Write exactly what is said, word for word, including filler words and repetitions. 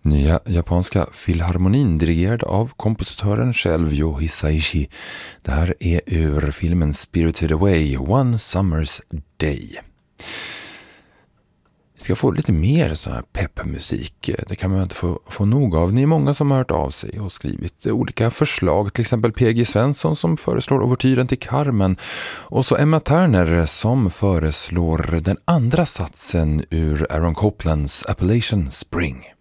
Nya japanska filharmonin dirigerad av kompositören själv Yo Hisaishi. Det här är ur filmen Spirited Away, One Summer's Day. Vi ska få lite mer så här peppmusik. Det kan man inte få, få nog av. Ni är många som har hört av sig och skrivit olika förslag. Till exempel P G Svensson som föreslår overtyren till Carmen. Och så Emma Turner som föreslår den andra satsen ur Aaron Coplands Appalachian Spring.